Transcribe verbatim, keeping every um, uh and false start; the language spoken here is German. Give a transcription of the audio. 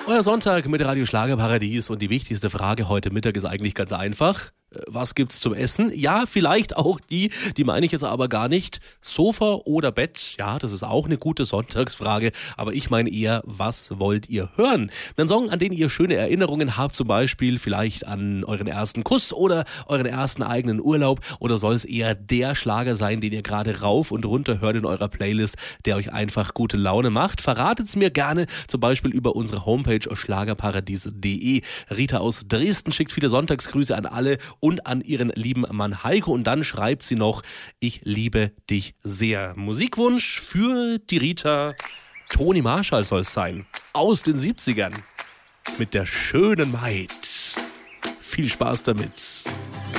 Euer Sonntag mit Radio Schlagerparadies und die wichtigste Frage heute Mittag ist eigentlich ganz einfach. Was gibt's zum Essen? Ja, vielleicht auch die, die meine ich jetzt aber gar nicht. Sofa oder Bett? Ja, das ist auch eine gute Sonntagsfrage, aber ich meine eher, was wollt ihr hören? Einen Song, an den ihr schöne Erinnerungen habt, zum Beispiel vielleicht an euren ersten Kuss oder euren ersten eigenen Urlaub, oder soll es eher der Schlager sein, den ihr gerade rauf und runter hört in eurer Playlist, der euch einfach gute Laune macht? Verratet's mir gerne, zum Beispiel über unsere Homepage schlagerparadies punkt de. Rita aus Dresden schickt viele Sonntagsgrüße an alle und an ihren lieben Mann Heiko, und dann schreibt sie noch: Ich liebe dich sehr. Musikwunsch für die Rita: Toni Marshall soll es sein, aus den siebzigern, mit der schönen Maid. Viel Spaß damit.